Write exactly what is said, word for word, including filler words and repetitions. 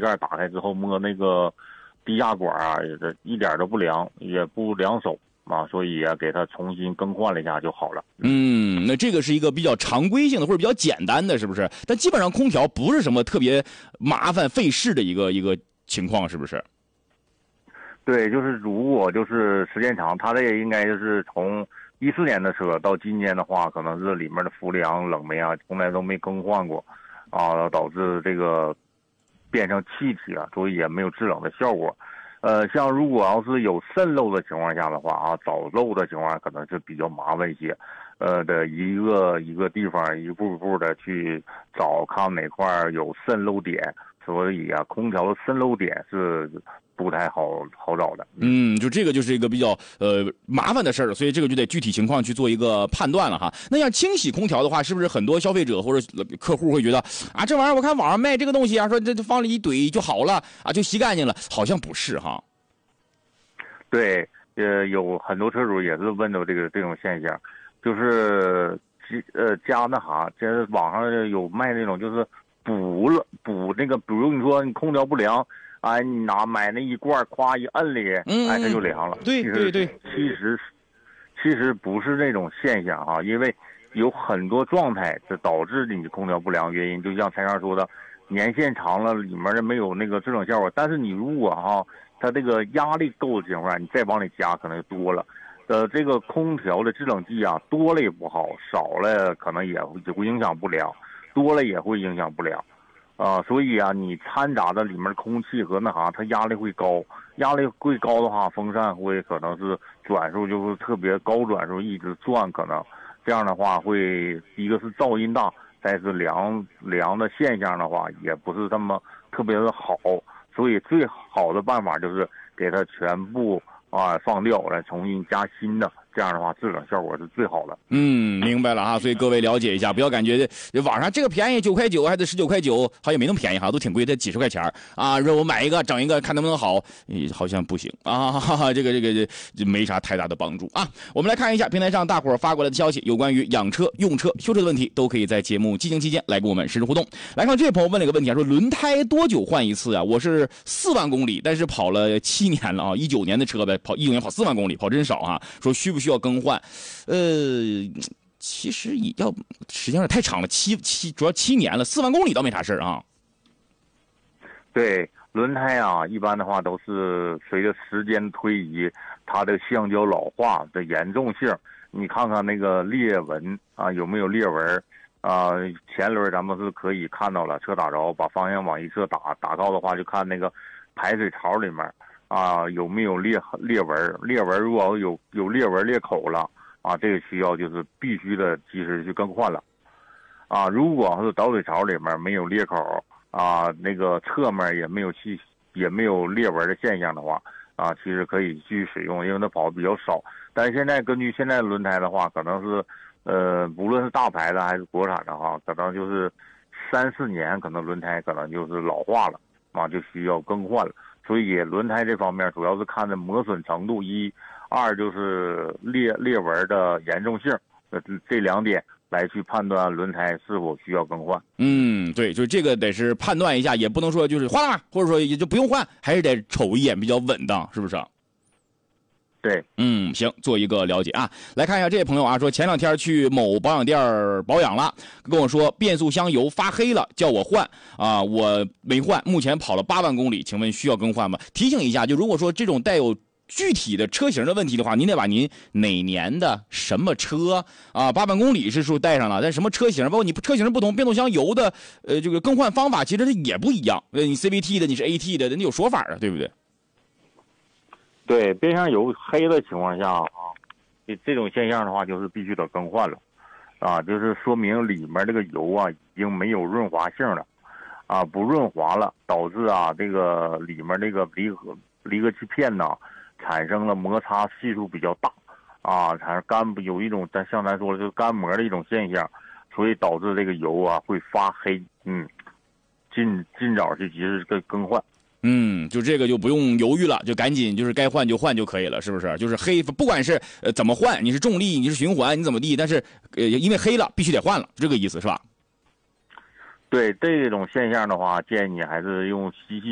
盖打开之后摸那个地下管啊，也是一点都不凉，也不凉手啊，所以啊，给它重新更换了一下就好了。 嗯，那这个是一个比较常规性的或者比较简单的，是不是？但基本上空调不是什么特别麻烦费事的一个一个情况，是不是？ 对，就是如果就是时间长，它这个应该就是从一四年的车到今年的话，可能是里面的氟利昂、冷媒啊，从来都没更换过，啊，导致这个变成气体了，所以也没有制冷的效果。呃，像如果要是有渗漏的情况下的话啊，早漏的情况下可能是比较麻烦一些，呃的一个一个地方一步步的去找看哪块有渗漏点，所以啊，空调的渗漏点是不太好好找的。 嗯，就这个就是一个比较呃麻烦的事儿，所以这个就得具体情况去做一个判断了哈。那像清洗空调的话，是不是很多消费者或者客户会觉得啊，这玩意儿我看网上卖这个东西啊，说这放了一怼就好了啊，就洗干净了，好像不是哈。 对，呃，有很多车主也是问到这个这种现象，就是呃加那啥，这网上有卖那种就是补了补那个，比如你说你空调不凉。哎，你拿买那一罐，夸一摁里， 嗯、 哎，它就凉了。 对对对， 其实其实不是这种现象啊，因为有很多状态是导致你空调不良原因。就像蔡刚说的，年限长了，里面的没有那个制冷效果。但是你如果哈、啊，它这个压力够的情况下，你再往里加可能就多了。呃，这个空调的制冷剂啊，多了也不好，少了可能也也会影响不良，多了也会影响不良。啊，所以啊，你掺杂的里面空气和那啥，它压力会高，压力会高的话，风扇会可能是转速就是特别高转速一直转，可能这样的话会一个是噪音大，再是凉凉的现象的话也不是这么特别的好，所以最好的办法就是给它全部啊放掉，来重新加新的。这样的话，制冷效果是最好的。 嗯，明白了哈。所以各位了解一下，不要感觉网上这个便宜九块九，还得十九块九，好像没那么便宜哈，都挺贵，得几十块钱啊。让我买一个，整一个，看能不能好，好像不行啊。哈哈，这个这个这没啥太大的帮助啊。我们来看一下平台上大伙发过来的消息，有关于养车、用车、修车的问题，都可以在节目进行期间来跟我们实时互动。来看这位朋友问了一个问题啊，说轮胎多久换一次啊？我是四万公里，但是跑了七年了啊，一九年的车呗，跑一九年跑四万公里，跑真少啊。说需不需要更换？呃，其实也要时间有点太长了，七七主要七年了，四万公里倒没啥事啊。 对，轮胎啊，一般的话都是随着时间推移，它的橡胶老化的严重性，你看看那个裂纹啊，有没有裂纹啊？前轮咱们是可以看到了，车打着，把方向往一侧打，打高的话就看那个排水槽里面啊有没有裂裂纹，裂纹如果有有裂纹裂口了啊，这个需要就是必须的及时去更换了啊。如果是导水槽里面没有裂口啊，那个侧面也没有气也没有裂纹的现象的话啊，其实可以继续使用，因为它跑的比较少。但是现在根据现在轮胎的话，可能是呃不论是大牌的还是国产的话，可能就是三四年，可能轮胎可能就是老化了啊，就需要更换了。所以轮胎这方面主要是看的磨损程度，一二就是裂裂纹的严重性，呃这两点来去判断轮胎是否需要更换。 嗯，对，就这个得是判断一下，也不能说就是换了，或者说也就不用换，还是得瞅一眼比较稳当，是不是？ 对， 嗯，行，做一个了解啊。来看一下这位朋友啊，说前两天去某保养店保养了，跟我说变速箱油发黑了，叫我换啊，我没换，目前跑了八万公里，请问需要更换吗？提醒一下，就如果说这种带有具体的车型的问题的话，您得把您哪年的什么车啊，八万公里是说带上了，但什么车型，包括你车型不同，变速箱油的呃这个更换方法其实也不一样，呃你 C V T 的，你是 A T 的，人家有说法啊，对不对？ 对，变速箱油黑的情况下啊，这种现象的话就是必须得更换了，啊，就是说明里面这个油啊已经没有润滑性了，啊，不润滑了，导致啊这个里面这个离合离合器片呢产生了摩擦系数比较大，啊，产生干有一种咱像咱说的就是干膜的一种现象，所以导致这个油啊会发黑，嗯，尽尽早去及时更更换。 嗯，就这个就不用犹豫了，就赶紧就是该换就换就可以了，是不是？就是黑，不管是呃怎么换，你是重力，你是循环，你怎么地，但是呃因为黑了必须得换了，这个意思是吧？ 对这种现象的话，建议你还是用吸气